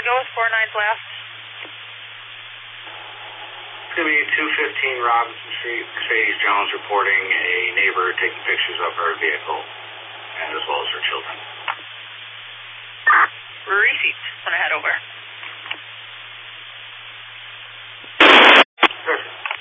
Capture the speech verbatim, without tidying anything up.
go with four nines last. It's going to be two fifteen Robinson Street. Mercedes Jones reporting a neighbor taking pictures of her vehicle and as well as her children. Receipt. I'm going to head over.